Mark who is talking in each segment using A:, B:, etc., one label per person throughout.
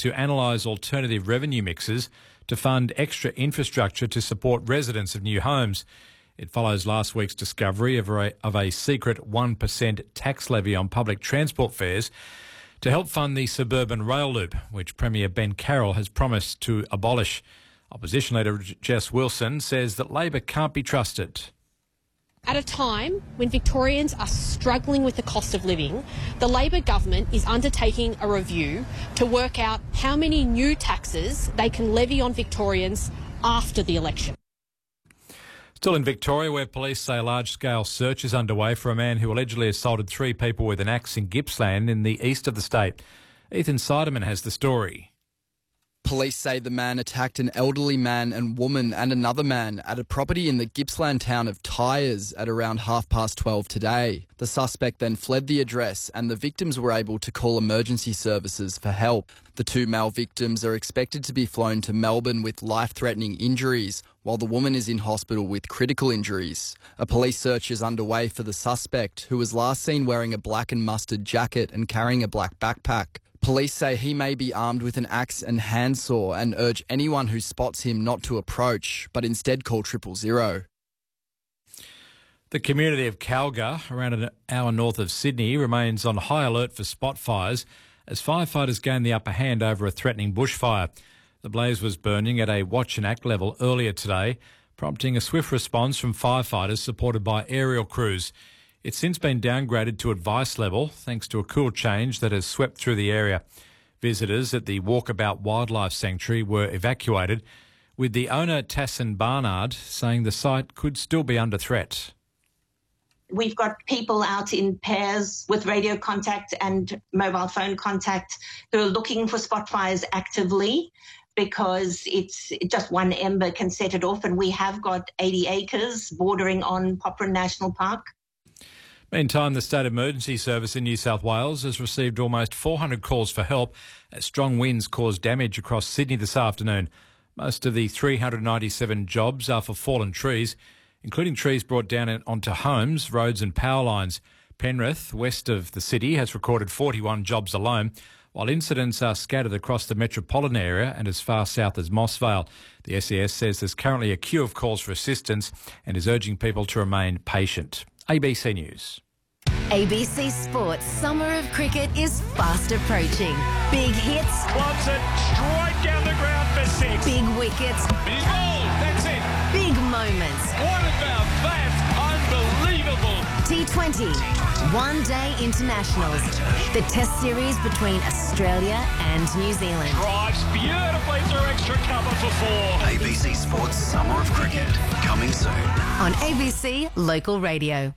A: to analyse alternative revenue mixes to fund extra infrastructure to support residents of new homes. It follows last week's discovery of a secret 1% tax levy on public transport fares to help fund the suburban rail loop, which Premier Ben Carroll has promised to abolish. Opposition leader Jess Wilson says that Labor can't be trusted.
B: At a time when Victorians are struggling with the cost of living, the Labor government is undertaking a review to work out how many new taxes they can levy on Victorians after the election.
A: Still in Victoria, where police say a large-scale search is underway for a man who allegedly assaulted 3 people with an axe in Gippsland in the east of the state. Ethan Seidemann has the story.
C: Police say the man attacked an elderly man and woman and another man at a property in the Gippsland town of Tyers at around 12:30 today. The suspect then fled the address and the victims were able to call emergency services for help. The 2 male victims are expected to be flown to Melbourne with life-threatening injuries, while the woman is in hospital with critical injuries. A police search is underway for the suspect, who was last seen wearing a black and mustard jacket and carrying a black backpack. Police say he may be armed with an axe and handsaw and urge anyone who spots him not to approach, but instead call 000.
A: The community of Calgar, around an hour north of Sydney, remains on high alert for spot fires as firefighters gain the upper hand over a threatening bushfire. The blaze was burning at a watch and act level earlier today, prompting a swift response from firefighters supported by aerial crews. It's since been downgraded to advice level thanks to a cool change that has swept through the area. Visitors at the Walkabout Wildlife Sanctuary were evacuated, with the owner Tassin Barnard saying the site could still be under threat.
D: We've got people out in pairs with radio contact and mobile phone contact who are looking for spot fires actively, because it's just one ember can set it off, and we have got 80 acres bordering on Poplar National Park.
A: Meantime, the State Emergency Service in New South Wales has received almost 400 calls for help as strong winds caused damage across Sydney this afternoon. Most of the 397 jobs are for fallen trees, including trees brought down onto homes, roads and power lines. Penrith, west of the city, has recorded 41 jobs alone, while incidents are scattered across the metropolitan area and as far south as Mossvale. The SES says there's currently a queue of calls for assistance and is urging people to remain patient. ABC News.
E: ABC Sports Summer of Cricket is fast approaching. Big hits.
F: Clubs it straight down the ground for 6.
E: Big wickets.
F: He's bowled. That's it.
E: Big moments.
F: What about that? Unbelievable.
E: T20. One-day internationals. The test series between Australia and New Zealand.
F: Drives beautifully through extra cover for 4.
G: ABC Sports Summer of Cricket. Coming soon.
E: On ABC Local Radio.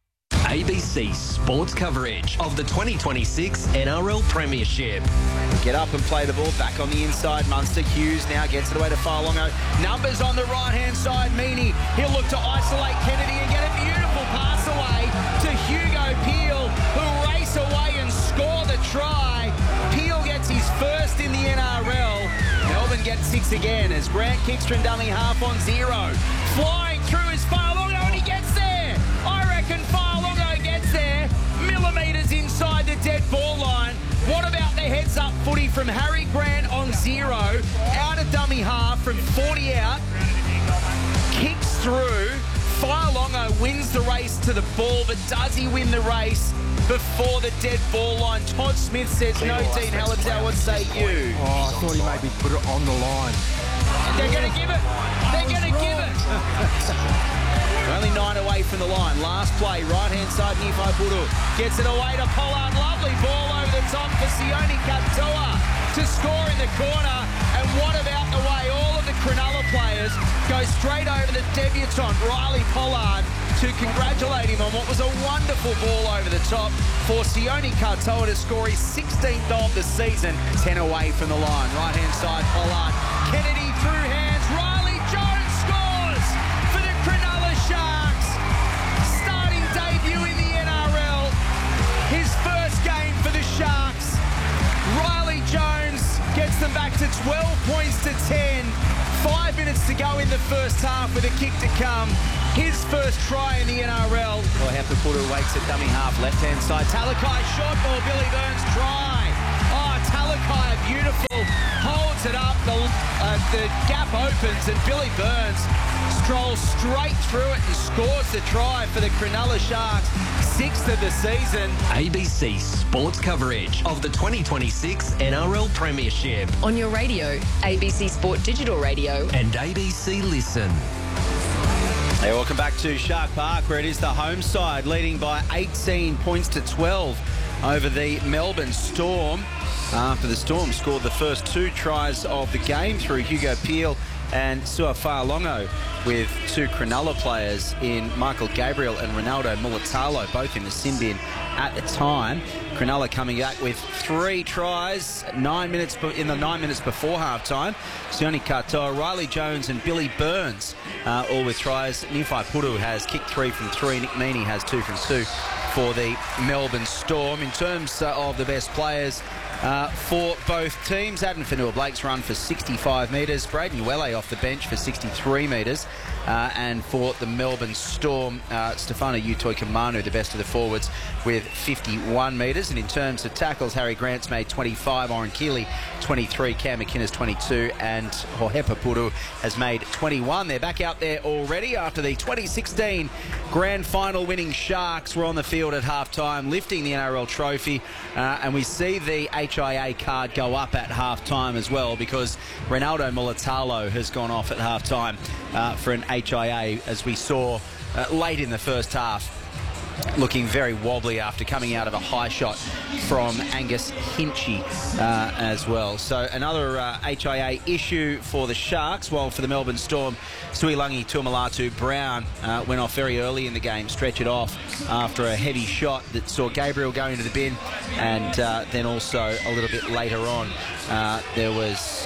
H: ABC Sports coverage of the 2026 NRL Premiership.
I: Get up and play the ball back on the inside. Munster. Hughes now gets it away to Farlongo. Numbers on the right-hand side. Meaney, he'll look to isolate Kennedy and get a beautiful pass away to Hugo Peel, who'll race away and score the try. Peel gets his first in the NRL. Melbourne gets 6 again as Grant Kickstrom dummy half on 0. Flying through is Farlongo and he gets there. I reckon Farlongo gets there. Millimetres inside the dead ball line. What about the heads-up footy from Harry Grant on 0? Out of dummy half from 40 out. Kicks through. Farlongo wins the race to the ball, but does he win the race before the dead ball line? Todd Smith says no. Dean Hallertau, what say you?
J: Oh, I thought he maybe put it on the line.
I: They're going to give it. They're going to give it. Only 9 away from the line. Last play, right-hand side, Nifai-Puru gets it away to Pollard. Lovely ball over the top for Sione Katoa to score in the corner. And what about the way all of the Cronulla players go straight over the debutant, Riley Pollard, to congratulate him on what was a wonderful ball over the top for Sione Katoa to score his 16th goal of the season. 10 away from the line. Right-hand side, Pollard. Kennedy through hands. Riley Jones scores for the Cronulla Sharks. Starting debut in the NRL. His first game for the Sharks. Riley Jones gets them back to 12 points to 10. 5 minutes to go in the first half with a kick to come. His first try in the NRL. Well, Hapapuru waits at dummy half, left-hand side. Talakai short ball, Billy Burns try. Oh, Talakai, beautiful the gap opens and Billy Burns strolls straight through it and scores the try for the Cronulla Sharks, 6th of the season.
H: ABC Sports coverage of the 2026 NRL Premiership.
K: On your radio, ABC Sport Digital Radio.
H: And ABC Listen.
I: Hey, welcome back to Shark Park, where it is the home side leading by 18 points to 12 over the Melbourne Storm. After the Storm scored the first 2 tries of the game through Hugo Peel and Suafa'alongo, with 2 Cronulla players in Michael Gabriel and Ronaldo Mulitalo, both in the sin bin at the time. Cronulla coming back with 3 tries, 9 minutes in the 9 minutes before halftime. Sione Katoa, Riley Jones and Billy Burns, all with tries. Niwhai Puru has kicked 3 from 3. Nick Meaney has 2 from 2 for the Melbourne Storm. In terms of the best players for both teams, Adam Fanua-Blake's run for 65 metres, Braden Uele off the bench for 63 metres, and for the Melbourne Storm, Stefano Utoi-Kamanu, the best of the forwards, with 51 metres. And in terms of tackles, Harry Grant's made 25, Oren Keeley 23, Cam McInnes 22, and Hohepa Puru has made 21. They're back out there already after the 2016 Grand Final winning Sharks were on the field at halftime, lifting the NRL trophy, and we see the HIA card go up at halftime as well, because Ronaldo Mulitalo has gone off at halftime for an HIA, as we saw late in the first half, looking very wobbly after coming out of a high shot from Angus Hinchy as well. So another HIA issue for the Sharks, while for the Melbourne Storm, Suilangi Tuamalatu Brown went off very early in the game, stretch it off after a heavy shot that saw Gabriel go into the bin, and then also a little bit later on there was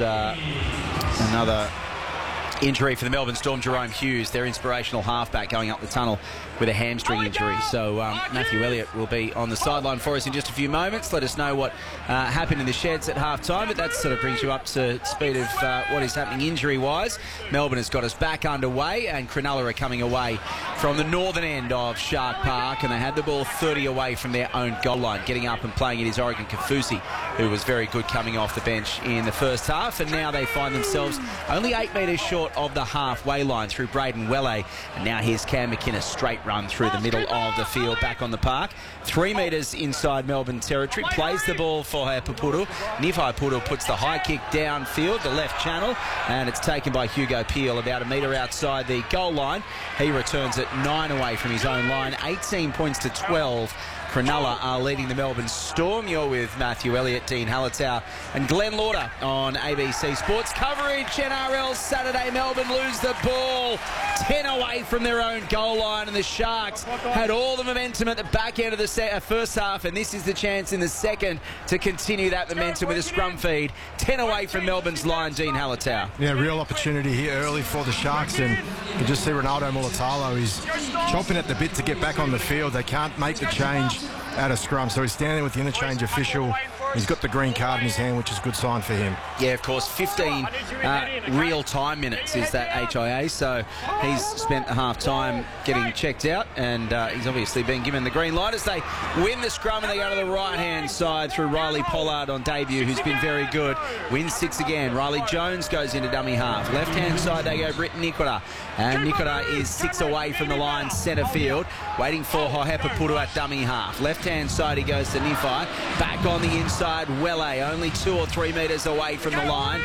I: another injury for the Melbourne Storm, Jerome Hughes, their inspirational halfback, going up the tunnel with a hamstring injury. So Matthew Elliott will be on the sideline for us in just a few moments. Let us know what happened in the sheds at half-time, but that sort of brings you up to speed of what is happening injury-wise. Melbourne has got us back underway, and Cronulla are coming away from the northern end of Shark Park, and they had the ball 30 away from their own goal line. Getting up and playing it is Oregon Kafusi, who was very good coming off the bench in the first half, and now they find themselves only 8 metres short of the halfway line through Braden Uele. And now here's Cam McInnes, straight run through the middle of the field, back on the park. 3 metres inside Melbourne territory, plays the ball for Puru. Niwhai Puru puts the high kick downfield, the left channel, and it's taken by Hugo Peel about a metre outside the goal line. He returns it 9 away from his own line, 18 points to 12. Cronulla are leading the Melbourne Storm. You're with Matthew Elliott, Dean Hallertau and Glenn Lauder on ABC Sports coverage. NRL Saturday, Melbourne lose the ball 10 away from their own goal line, and the Sharks had all the momentum at the back end of the first half, and this is the chance in the second to continue that momentum with a scrum feed 10 away from Melbourne's line. Dean Hallertau.
J: Yeah, real opportunity here early for the Sharks, and you can just see Ronaldo Mulitalo. He's chomping at the bit to get back on the field. They can't make the change out of scrum, so he's standing with the interchange official. He's got the green card in his hand, which is a good sign for him.
I: Yeah, of course, 15 real-time minutes is that HIA, so he's spent the half-time getting checked out, and he's obviously been given the green light as they win the scrum, and they go to the right-hand side through Riley Pollard on debut, who's been very good. Wins 6 again. Riley Jones goes into dummy half. Left-hand side, they go Britton Nikora, and Nikora is 6 away from the line, centre field, waiting for Hohepa Puru at dummy half. Left-hand side, he goes to Niwhai. Back on the inside, Uele, only 2 or 3 metres away from the line.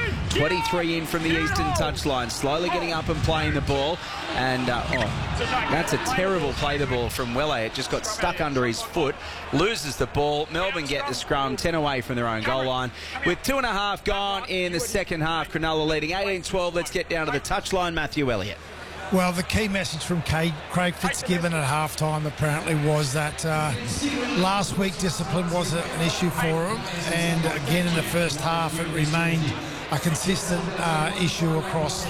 I: 23 in from the eastern touchline, slowly getting up and playing the ball. And that's a terrible play the ball from Uele. It just got stuck under his foot. Loses the ball. Melbourne get the scrum 10 away from their own goal line. With 2.5 gone in the second half, Cronulla leading 18-12. Let's get down to the touchline. Matthew Elliott.
L: Well, the key message from Craig Fitzgibbon at halftime apparently was that last week discipline was an issue for him, and again in the first half it remained a consistent issue across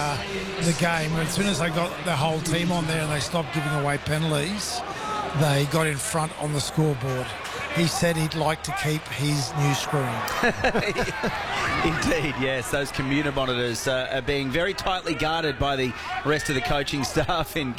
L: the game. As soon as they got the whole team on there and they stopped giving away penalties, they got in front on the scoreboard. he said he'd like to keep his new screen.
I: Indeed, yes. Those commuter monitors are being very tightly guarded by the rest of the coaching staff in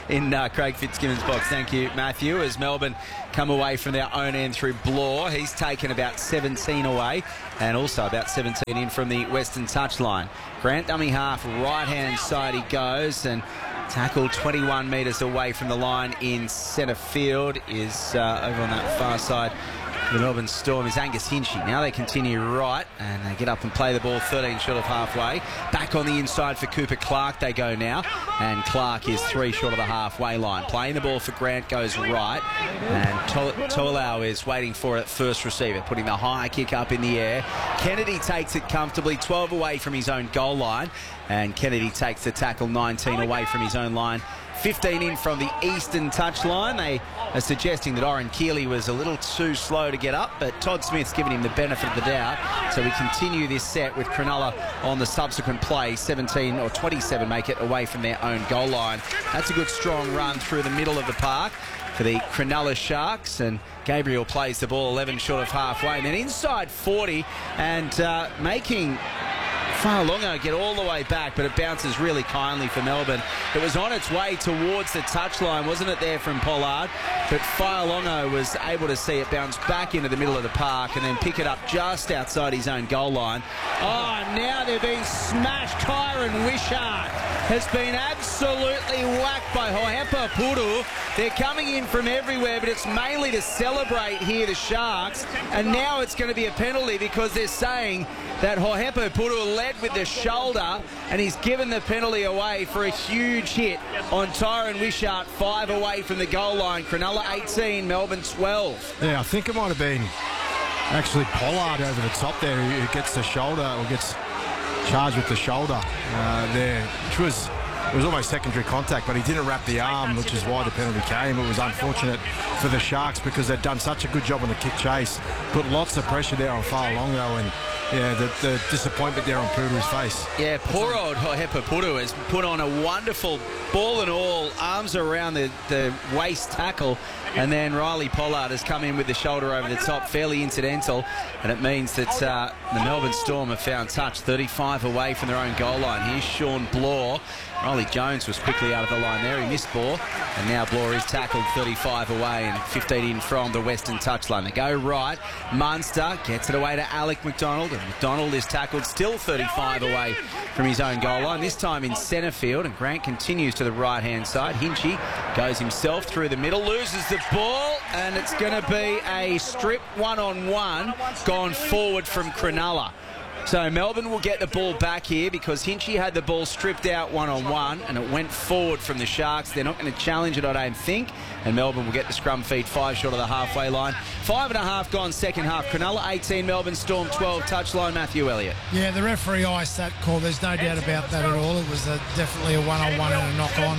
I: Craig Fitzgibbon's box. Thank you, Matthew. As Melbourne come away from their own end through Blore, he's taken about 17 away and also about 17 in from the Western touchline. Grant, dummy half, right-hand side he goes and tackled 21 metres away from the line in centre field is over on that far side. The Melbourne Storm is Angus Hinchy. Now they continue right and they get up and play the ball 13 short of halfway. Back on the inside for Cooper Clark they go now, and Clark is 3 short of the halfway line. Playing the ball for Grant goes right, and Tolau is waiting for it first receiver, putting the high kick up in the air. Kennedy takes it comfortably, 12 away from his own goal line, and Kennedy takes the tackle 19 away from his own line. 15 in from the eastern touchline. They are suggesting that Oren Keeley was a little too slow to get up, but Todd Smith's given him the benefit of the doubt. So we continue this set with Cronulla on the subsequent play. 17 or 27 make it away from their own goal line. That's a good strong run through the middle of the park for the Cronulla Sharks, and Gabriel plays the ball 11 short of halfway, and then inside 40 and making Fa'alongo get all the way back, but it bounces really kindly for Melbourne. It was on its way towards the touchline, wasn't it, there from Pollard? But Fa'alongo was able to see it bounce back into the middle of the park and then pick it up just outside his own goal line. Oh, now they're being smashed. Tyron Wishart has been absolutely whacked by Hohepa Puru. They're coming in from everywhere, but it's mainly to celebrate here, the Sharks. And now it's going to be a penalty because they're saying that Hohepa Puru led with the shoulder, and he's given the penalty away for a huge hit on Tyron Wishart, 5 away from the goal line. Cronulla 18, Melbourne 12.
J: Yeah, I think it might have been actually Pollard over the top there who gets the shoulder, or gets charged with the shoulder there, which was almost secondary contact, but he didn't wrap the arm, which is why the penalty came. It was unfortunate for the Sharks because they'd done such a good job on the kick chase, put lots of pressure there on Fa'alongo, and yeah, the disappointment there on Puru's face.
I: Yeah, poor old Hohepa Puru has put on a wonderful ball and all, arms around the waist tackle, and then Riley Pollard has come in with the shoulder over the top, fairly incidental, and it means that the Melbourne Storm have found touch 35 away from their own goal line. Here's Sean Blore. Riley Jones was quickly out of the line there. He missed Blore, and now Blore is tackled 35 away and 15 in from the western touchline. They go right. Munster gets it away to Alec McDonald, and McDonald is tackled still 35 away from his own goal line, this time in centre field, and Grant continues to the right-hand side. Hinchy goes himself through the middle, loses the ball, and it's going to be a strip one-on-one gone forward from Cronulla. So Melbourne will get the ball back here because Hinchy had the ball stripped out one-on-one and it went forward from the Sharks. They're not going to challenge it, I don't think. And Melbourne will get the scrum feed 5 short of the halfway line. 5.5 gone second half. Cronulla 18, Melbourne Storm 12. Touchline, Matthew Elliott.
L: Yeah, the referee iced that call. There's no doubt about that at all. It was definitely a one-on-one and a knock-on.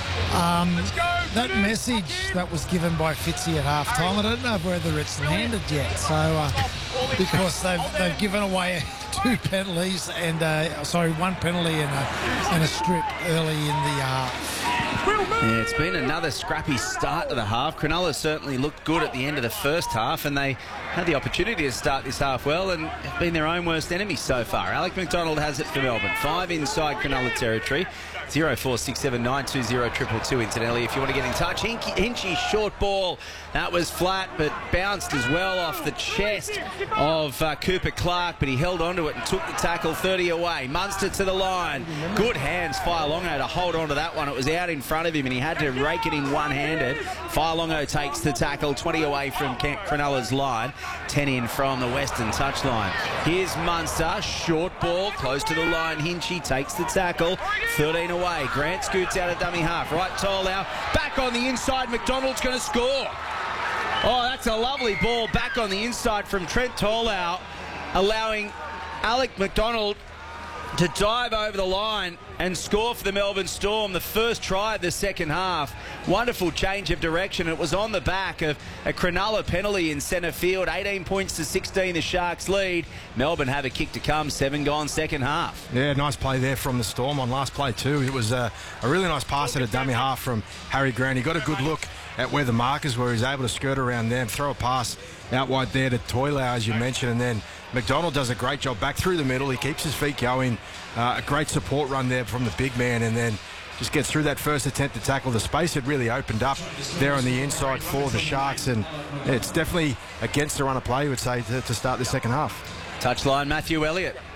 L: That message that was given by Fitzy at half-time, I don't know whether it's landed yet. So, because they've given away 2 penalties and one penalty and a strip early in the half.
I: Yeah, it's been another scrappy start to the half. Cronulla certainly looked good at the end of the first half, and they had the opportunity to start this half well and have been their own worst enemy so far. Alec McDonald has it for Melbourne. 5 inside Cronulla territory. 0467920222 incidentally if you want to get in touch. Hinchy short ball, that was flat but bounced as well off the chest of Cooper Clark, but he held onto it and took the tackle 30 away. Munster to the line, good hands Fa'alongo to hold on to that one. It was out in front of him and he had to rake it in one-handed. Fa'alongo takes the tackle, 20 away from Cronulla's line, 10 in from the western touchline. Here's Munster, short ball close to the line. Hinchy takes the tackle, 13 away. Grant scoots out of dummy half. Right, Tolau back on the inside. McDonald's going to score. Oh, that's a lovely ball back on the inside from Trent Tolau, allowing Alec McDonald to dive over the line and score for the Melbourne Storm, the first try of the second half. Wonderful change of direction. It was on the back of a Cronulla penalty in centre field. 18 points to 16, the Sharks lead. Melbourne have a kick to come, 7 gone second half.
J: Yeah, nice play there from the Storm on last play too. It was a really nice pass at a dummy half from Harry Grant. He got a good look at where the markers were. He's able to skirt around them, throw a pass out wide there to Toilau, as you mentioned, and then McDonald does a great job back through the middle. He keeps his feet going. A great support run there from the big man, and then just gets through that first attempt to tackle. The space had really opened up there on the inside for the Sharks, and it's definitely against the run of play, you would say, to start the second half.
I: Touchline, Matthew Elliott.